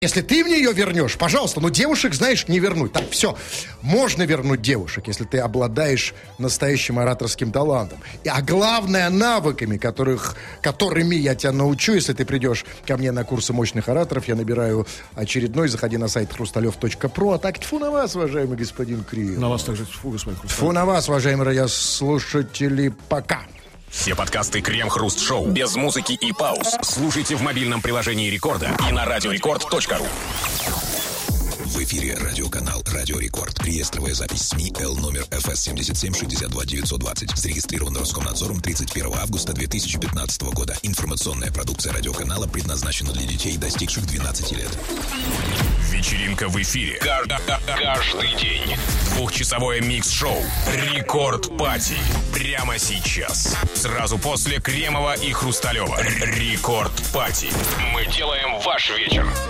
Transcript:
Если ты мне ее вернешь, пожалуйста, но девушек, знаешь, не вернуть. Так, все, можно вернуть девушек, если ты обладаешь настоящим ораторским талантом. А главное, навыками, которыми я тебя научу, если ты придешь ко мне на курсы мощных ораторов. Я набираю очередной, заходи на сайт хрусталев.про. А так, тьфу на вас, уважаемый господин Криев. На вас также тьфу, господин Хрусталев. Тьфу на вас, уважаемые радиослушатели, пока. Все подкасты Крем-Хруст-Шоу без музыки и пауз слушайте в мобильном приложении Рекорда и на радиорекорд.ру. В эфире радиоканал «Радио Рекорд». Реестровая запись СМИ Л номер ФС 77-62-920. Зарегистрирован Роскомнадзором 31 августа 2015 года. Информационная продукция радиоканала предназначена для детей, достигших 12 лет. Вечеринка в эфире. Каждый день. Двухчасовое микс-шоу «Рекорд Пати». Прямо сейчас. Сразу после Кремова и Хрусталева. «Рекорд Пати». Мы делаем ваш вечер.